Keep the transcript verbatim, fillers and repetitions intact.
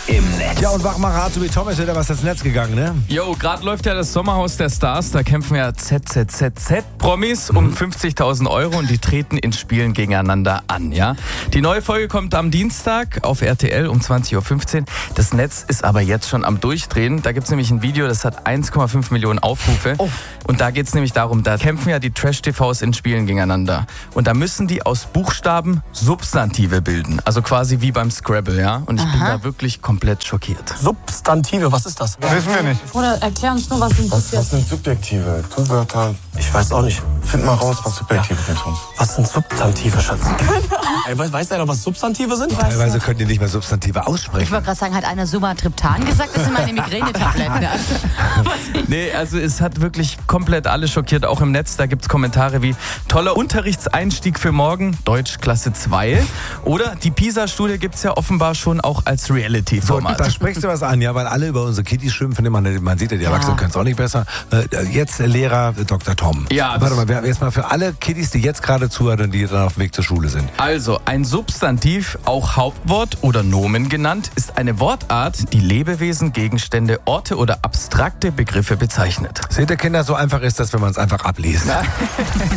im Netz. Ja, und Wachmacher Azumi Tom ist wieder was ins Netz gegangen, ne? Jo, gerade läuft ja das Sommerhaus der Stars. Da kämpfen ja Z Z Z Z-Promis um fünfzigtausend Euro und die treten in Spielen gegeneinander an, ja? Die neue Folge kommt am Dienstag auf R T L um zwanzig Uhr fünfzehn. Das Netz ist aber jetzt schon am Durchdrehen. Da gibt es nämlich ein Video, das hat eins Komma fünf Millionen Aufrufe. Oh. Und da geht es nämlich darum, da kämpfen ja die Trash-T Vs in Spielen gegeneinander. Und da müssen die aus Buchstaben Substantive bilden. Also quasi wie beim Scrabble, ja? Und ich bin da wirklich komplett schockiert. Substantive, was ist das? Wissen wir nicht. Oder erklär uns nur, was sind Was, was sind Subjektive? Tu-Wörter. Ich weiß auch nicht. Find mal raus, was Subjektive sind für uns. Was sind Substantive, Schatz? Ey, weiß, weiß einer, was Substantive sind? Teilweise könnt ihr nicht mehr Substantive Ich aussprechen. wollte gerade sagen, hat einer Sumatriptan gesagt? Das sind meine Migränetabletten. Nee, also es hat wirklich komplett alle schockiert, auch im Netz. Da gibt's Kommentare wie toller Unterrichtseinstieg für morgen, Deutsch Klasse zwei. Oder die PISA-Studie gibt's ja offenbar schon auch als So, Reality-Format. da sprichst du was an, ja, weil alle über unsere Kitties schimpfen. Man, man sieht ja, die Erwachsenen können es auch nicht besser. Äh, jetzt Lehrer Doktor Tom. Ja, Warte mal, wer- jetzt mal für alle Kitties, die jetzt gerade zuhören und die dann auf dem Weg zur Schule sind. Also, ein Substantiv, auch Hauptwort oder Nomen genannt, ist eine Wortart, die Lebewesen, Gegenstände, Orte oder abstrakte Begriffe bezeichnet. Seht ihr, Kinder, so einfach ist das, wenn man es einfach abliest.